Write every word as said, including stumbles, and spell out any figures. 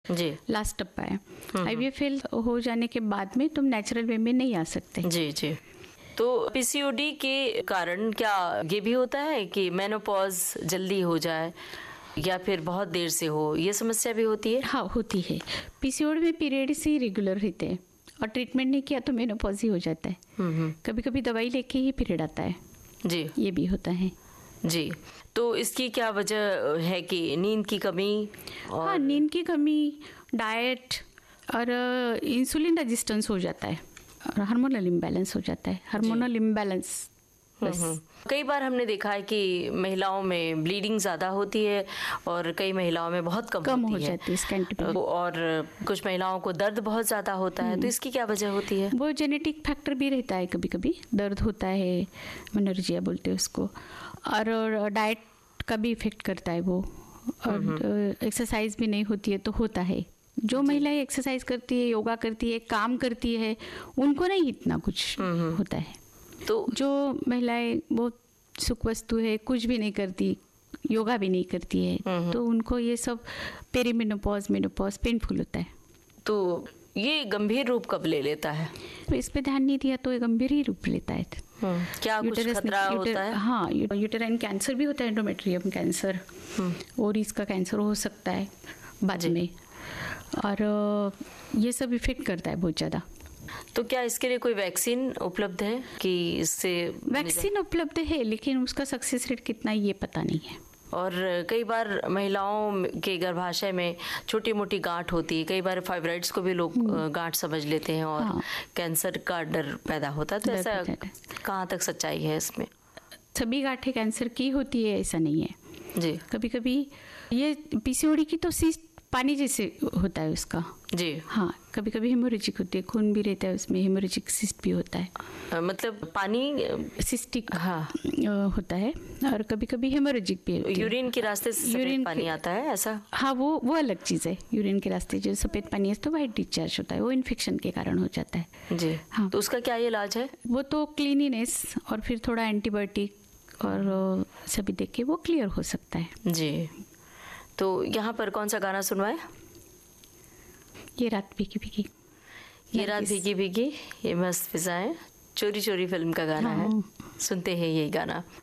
जी, last step है। IVF fail हो जाने के बाद में तुम नेचुरल वे में नहीं आ सकते। जी जी। तो पीसीओडी के कारण क्या ये भी होता है कि मेनोपॉज जल्दी हो जाए या फिर बहुत देर से हो, ये समस्या भी होती है? हाँ, होती है। पीसीओडी में पीरियड्स ही रेगुलर रहते हैं और ट्रीटमेंट नहीं किया तो मेनोपॉज ही हो जाता है। कभी कभी दवाई लेके ही पीरियड आता है। जी, ये भी होता है। जी, तो इसकी क्या वजह है कि नींद की कमी? और हाँ, नींद की कमी, डाइट और इंसुलिन रेजिस्टेंस हो जाता है और हार्मोनल इम्बैलेंस हो जाता है। हार्मोनल इम्बैलेंस बस। कई बार हमने देखा है कि महिलाओं में ब्लीडिंग ज़्यादा होती है और कई महिलाओं में बहुत कम, कम होती हो जाती है स्कैंटिटी, और कुछ महिलाओं को दर्द बहुत ज़्यादा होता है। तो इसकी क्या वजह होती है? वो जेनेटिक फैक्टर भी रहता है। कभी कभी दर्द होता है, मेनोरेजिया बोलते हैं उसको, और डाइट का भी इफेक्ट करता है वो, और एक्सरसाइज भी नहीं होती है तो होता है। जो महिलाएं एक्सरसाइज करती है, योगा करती है, काम करती है, उनको नहीं इतना कुछ होता है। तो जो महिलाएं बहुत सुख वस्तु है, कुछ भी नहीं करती, योगा भी नहीं करती है, तो उनको ये सब पेरीमेनोपॉज, मेनोपॉज पेनफुल होता है। तो ये गंभीर रूप कब ले लेता है? तो इस पे ध्यान नहीं दिया तो ये गंभीर ही रूप लेता है। क्या कुछ खतरा होता है? हाँ, यूटेराइन कैंसर भी होता है, एंडोमेट्रियम कैंसर, ओवरीज का कैंसर हो सकता है बाद में, और ये सब इफेक्ट करता है बहुत ज़्यादा। तो क्या इसके लिए कोई वैक्सीन उपलब्ध है कि इससे? वैक्सीन उपलब्ध है, लेकिन उसका सक्सेस रेट कितना ये पता नहीं है। और कई बार महिलाओं के गर्भाशय में छोटी मोटी गांठ होती है, कई बार फाइब्रॉइड्स को भी लोग गांठ समझ लेते हैं और हाँ। कैंसर का डर पैदा होता है। तो ऐसा कहाँ तक सच्चाई है इसमें? सभी गांठें कैंसर की होती है ऐसा नहीं है जी। कभी कभी ये पीसीओडी की तो सिस्ट पानी जैसे होता है उसका। जी हाँ, कभी कभी हेमोरेजिक होती है, खून भी रहता है उसमें, हेमोरेजिक सिस्ट भी होता है। आ, मतलब पानी सिस्टिक हाँ होता है, और कभी कभी हेमोरेजिक भी होती है। यूरिन के रास्ते से यूरिन पानी आता है ऐसा? हाँ, वो वो अलग चीज़ है। यूरिन के रास्ते जो सफ़ेद पानी है तो वाइट डिस्चार्ज होता है, वो इन्फेक्शन के कारण हो जाता है। जी हाँ। तो उसका क्या इलाज है? वो तो क्लीनिनेस और फिर थोड़ा एंटीबायोटिक और सभी देख के वो क्लियर हो सकता है। जी। तो यहाँ पर कौन सा गाना सुनवाए? ये रात भीगी भीगी, ये रात भीगी भीगी, ये मस्त फिजाएं, चोरी चोरी फिल्म का गाना है। सुनते हैं ये गाना।